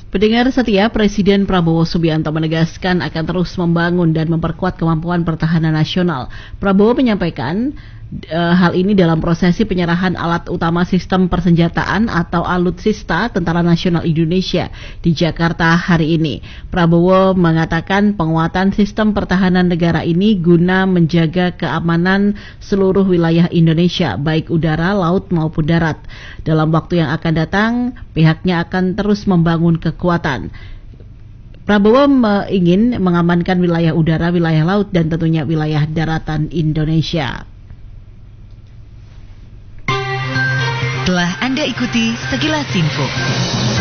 Pendengar setia, Presiden Prabowo Subianto menegaskan akan terus membangun dan memperkuat kemampuan pertahanan nasional. Prabowo menyampaikan hal ini dalam prosesi penyerahan alat utama sistem persenjataan atau Alutsista Tentara Nasional Indonesia di Jakarta hari ini. Prabowo mengatakan penguatan sistem pertahanan negara ini guna menjaga keamanan seluruh wilayah Indonesia, baik udara, laut maupun darat. Dalam waktu yang akan datang, pihaknya akan terus membangun kekuatan. Prabowo ingin mengamankan wilayah udara, wilayah laut, dan tentunya wilayah daratan Indonesia. Telah Anda ikuti sekilas info.